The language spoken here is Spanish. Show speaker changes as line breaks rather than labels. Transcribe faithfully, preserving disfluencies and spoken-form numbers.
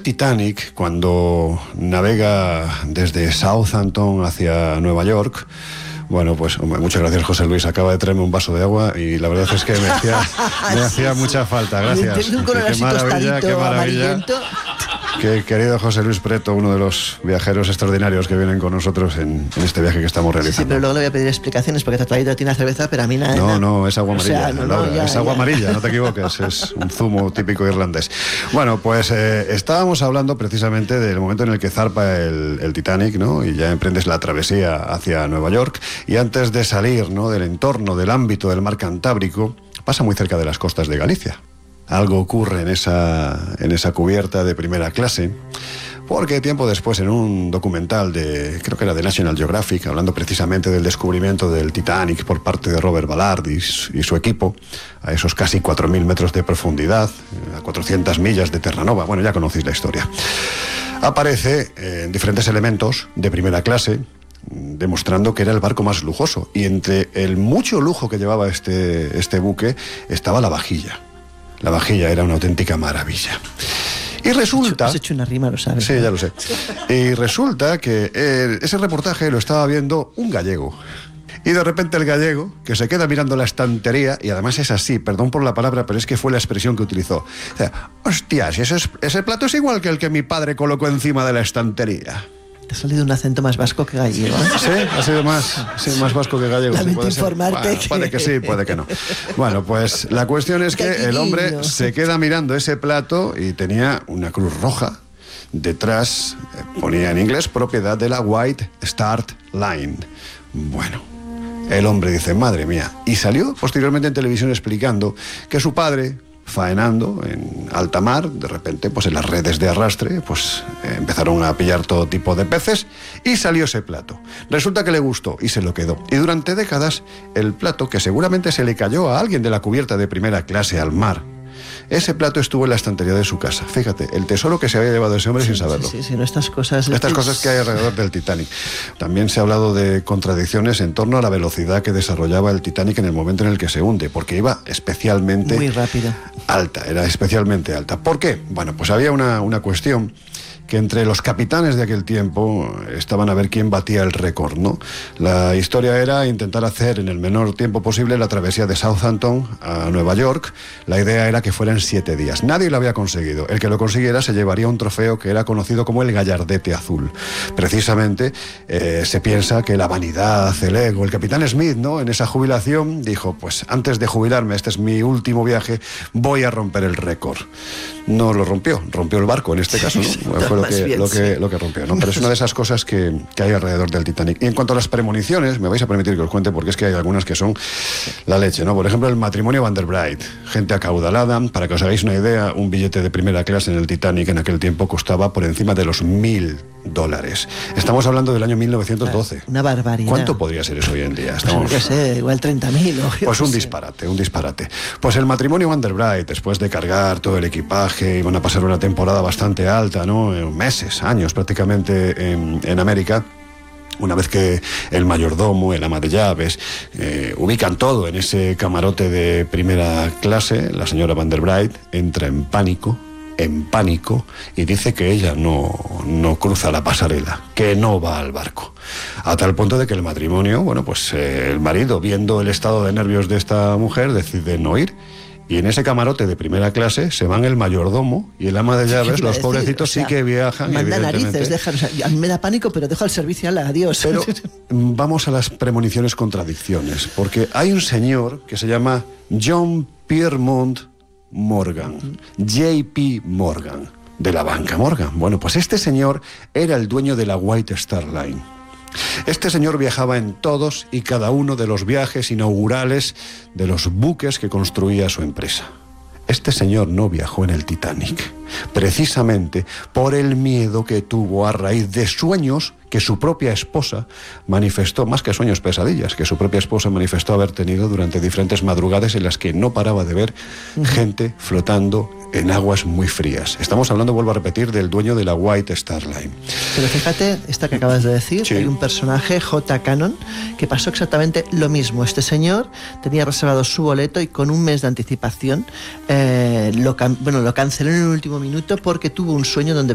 Titanic, cuando navega desde Southampton hacia Nueva York, bueno, pues hombre, muchas gracias, José Luis. Acaba de traerme un vaso de agua y la verdad es que me hacía, me hacía mucha falta. Gracias.
Un
qué maravilla, qué maravilla. Que, querido José Luis Preto, uno de los viajeros extraordinarios que vienen con nosotros en, en este viaje que estamos realizando.
Sí, pero luego le voy a pedir explicaciones porque te ha traído a ti una cerveza, pero a mí nada.
No,
nada.
no, es agua amarilla. O sea, no,
no,
no,
ya,
es agua
ya.
amarilla, no te equivoques, es un zumo típico irlandés. Bueno, pues eh, estábamos hablando precisamente del momento en el que zarpa el, el Titanic, ¿no? Y ya emprendes la travesía hacia Nueva York. Y antes de salir, ¿no?, del entorno, del ámbito del mar Cantábrico, pasa muy cerca de las costas de Galicia. Algo ocurre en esa, en esa cubierta de primera clase, porque tiempo después, en un documental de, creo que era de National Geographic, hablando precisamente del descubrimiento del Titanic por parte de Robert Ballard y, y su equipo, a esos casi cuatro mil metros de profundidad, a cuatrocientas millas de Terranova, bueno, ya conocéis la historia, aparece en diferentes elementos de primera clase, demostrando que era el barco más lujoso, y entre el mucho lujo que llevaba este, este buque estaba la vajilla. La vajilla era una auténtica maravilla. Y resulta...
Has hecho una rima, lo sabes.
Sí, ya lo sé. Y resulta que eh, ese reportaje lo estaba viendo un gallego. Y de repente el gallego, que se queda mirando la estantería, y además es así, perdón por la palabra, pero es que fue la expresión que utilizó. O sea, hostia, si ese, es, ese plato es igual que el que mi padre colocó encima de la estantería.
Te ha salido un acento más vasco que gallego, ¿eh?
Sí, ha sido más, sí, más vasco que gallego.
Lamento
¿Puede ser?
informarte
Bueno,
que...
puede que sí, puede que no. Bueno, pues la cuestión es que el hombre se queda mirando ese plato y tenía una cruz roja. Detrás ponía en inglés propiedad de la White Star Line. Bueno, el hombre dice, madre mía. Y salió posteriormente en televisión explicando que su padre, faenando en alta mar, de repente, pues en las redes de arrastre, pues eh, empezaron a pillar todo tipo de peces y salió ese plato. Resulta que le gustó y se lo quedó. Y durante décadas, el plato, que seguramente se le cayó a alguien de la cubierta de primera clase al mar, ese plato estuvo en la estantería de su casa. Fíjate, el tesoro que se había llevado ese hombre
sí,
sin saberlo.
Sí, sí, sí, no, estas cosas...
Estas cosas que hay alrededor del Titanic. También se ha hablado de contradicciones en torno a la velocidad que desarrollaba el Titanic en el momento en el que se hunde, porque iba especialmente...
Muy rápido.
Alta, era especialmente alta. ¿Por qué? Bueno, pues había una, una cuestión que entre los capitanes de aquel tiempo estaban a ver quién batía el récord, ¿no? La historia era intentar hacer en el menor tiempo posible la travesía de Southampton a Nueva York. La idea era que fueran siete días. Nadie lo había conseguido. El que lo consiguiera se llevaría un trofeo que era conocido como el Gallardete Azul. Precisamente eh, se piensa que la vanidad, el ego, el capitán Smith, ¿no?, en esa jubilación dijo, pues antes de jubilarme, este es mi último viaje, voy a romper el récord. No lo rompió, rompió el barco en este caso, ¿no? Fue lo que, bien, lo, que, sí. lo que rompió, ¿no? Pero es una de esas cosas que, que hay alrededor del Titanic. Y en cuanto a las premoniciones, me vais a permitir que os cuente, porque es que hay algunas que son la leche, ¿no? Por ejemplo, el matrimonio Van der Bright, gente acaudalada. Para que os hagáis una idea, un billete de primera clase en el Titanic en aquel tiempo costaba por encima de los mil dólares. Estamos hablando del año mil novecientos doce.
Una barbaridad.
¿Cuánto podría ser eso hoy en día? Estamos...
Pues no sé, igual treinta mil.
Pues un disparate, un disparate. Pues el matrimonio Van der Bright, después de cargar todo el equipaje, iban a pasar una temporada bastante alta, ¿no? Meses, años prácticamente en, en América. Una vez que el mayordomo, el ama de llaves, eh, ubican todo en ese camarote de primera clase, la señora Van der Bright entra en pánico, en pánico, y dice que ella no, no cruza la pasarela, que no va al barco. A tal punto de que el matrimonio, bueno, pues eh, el marido, viendo el estado de nervios de esta mujer, decide no ir. Y en ese camarote de primera clase se van el mayordomo y el ama de llaves, los pobrecitos, o sea, sí que viajan.
Manda narices, dejan, o sea, a mí me da pánico, pero dejo al servicio, ala, adiós.
Pero vamos a las premoniciones contradicciones, porque hay un señor que se llama John Pierpont Morgan, J P Morgan, de la banca Morgan. Bueno, pues este señor era el dueño de la White Star Line. Este señor viajaba en todos y cada uno de los viajes inaugurales de los buques que construía su empresa. Este señor no viajó en el Titanic, precisamente por el miedo que tuvo a raíz de sueños que su propia esposa manifestó, más que sueños, pesadillas, que su propia esposa manifestó haber tenido durante diferentes madrugadas en las que no paraba de ver gente flotando en aguas muy frías. Estamos hablando, vuelvo a repetir, del dueño de la White Star Line.
Pero fíjate, esta que acabas de decir, sí. Hay un personaje, J. Cannon, que pasó exactamente lo mismo. Este señor tenía reservado su boleto y con un mes de anticipación eh, lo, bueno, lo canceló en el último minuto porque tuvo un sueño donde